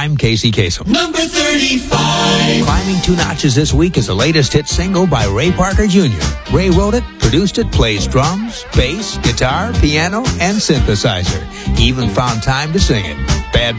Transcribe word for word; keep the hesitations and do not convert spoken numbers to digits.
I'm Casey Kasem. Number thirty-five. Climbing two notches this week is the latest hit single by Ray Parker Junior Ray wrote it, produced it, plays drums, bass, guitar, piano, and synthesizer. He even found time to sing it. Bad